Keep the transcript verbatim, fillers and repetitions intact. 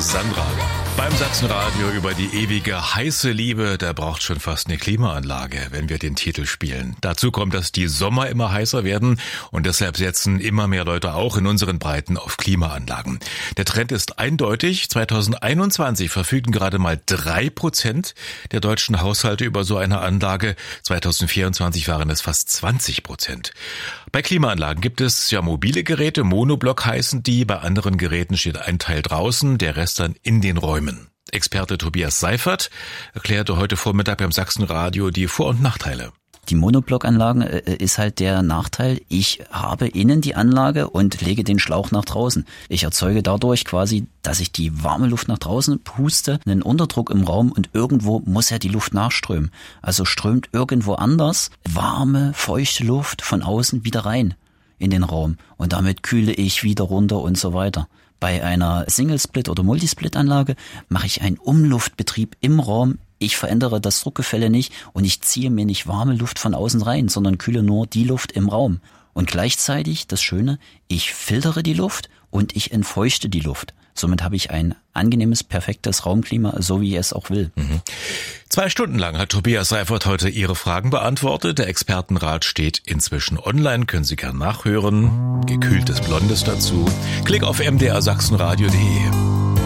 Sandra. Beim Sachsenradio über die ewige heiße Liebe, da braucht schon fast eine Klimaanlage, wenn wir den Titel spielen. Dazu kommt, dass die Sommer immer heißer werden und deshalb setzen immer mehr Leute auch in unseren Breiten auf Klimaanlagen. Der Trend ist eindeutig. zweitausendeinundzwanzig verfügen gerade mal drei Prozent der deutschen Haushalte über so eine Anlage. zweitausendvierundzwanzig waren es fast zwanzig Prozent. Bei Klimaanlagen gibt es ja mobile Geräte, Monoblock heißen die. Bei anderen Geräten steht ein Teil draußen, der Rest dann in den Räumen. Experte Tobias Seifert erklärte heute Vormittag beim Sachsenradio die Vor- und Nachteile. Die Monoblockanlagen äh, ist halt der Nachteil, ich habe innen die Anlage und lege den Schlauch nach draußen. Ich erzeuge dadurch quasi, dass ich die warme Luft nach draußen puste, einen Unterdruck im Raum und irgendwo muss ja die Luft nachströmen. Also strömt irgendwo anders warme, feuchte Luft von außen wieder rein in den Raum und damit kühle ich wieder runter und so weiter. Bei einer Single-Split- oder Multisplit-Anlage mache ich einen Umluftbetrieb im Raum. Ich verändere das Druckgefälle nicht und ich ziehe mir nicht warme Luft von außen rein, sondern kühle nur die Luft im Raum. Und gleichzeitig, das Schöne, ich filtere die Luft und ich entfeuchte die Luft. Somit habe ich ein angenehmes, perfektes Raumklima, so wie ich es auch will. Mhm. Zwei Stunden lang hat Tobias Seifert heute Ihre Fragen beantwortet. Der Expertenrat steht inzwischen online, können Sie gern nachhören. Gekühltes Blondes dazu. Klick auf m d r sachsenradio punkt d e.